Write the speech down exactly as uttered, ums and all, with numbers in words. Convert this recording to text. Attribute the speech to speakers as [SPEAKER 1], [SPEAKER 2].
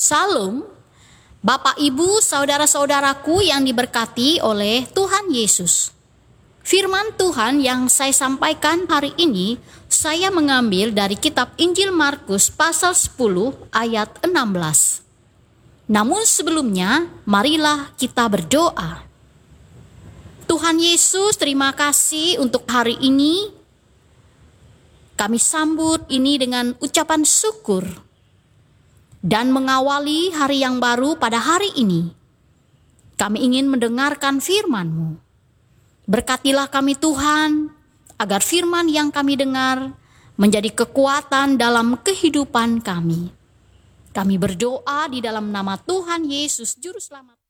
[SPEAKER 1] Salam, Bapak Ibu, saudara-saudaraku yang diberkati oleh Tuhan Yesus. Firman Tuhan yang saya sampaikan hari ini, saya mengambil dari kitab Injil Markus pasal sepuluh ayat enam belas. Namun sebelumnya, marilah kita berdoa. Tuhan Yesus, terima kasih untuk hari ini. Kami sambut ini dengan ucapan syukur. Dan mengawali hari yang baru pada hari ini, kami ingin mendengarkan firman-Mu. Berkatilah kami Tuhan, agar firman yang kami dengar menjadi kekuatan dalam kehidupan kami. Kami berdoa di dalam nama Tuhan Yesus, Juru Selamat.